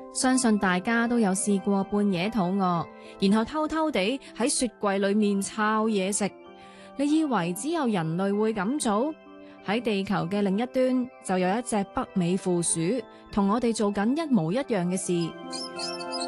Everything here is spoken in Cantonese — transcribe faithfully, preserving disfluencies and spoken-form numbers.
相信大家都有試過半夜肚餓，然後偷偷地喺雪櫃裏面抄嘢食。你以為只有人類會咁做？喺地球嘅另一端就有一隻北美負鼠，同我哋做緊一模一樣嘅事。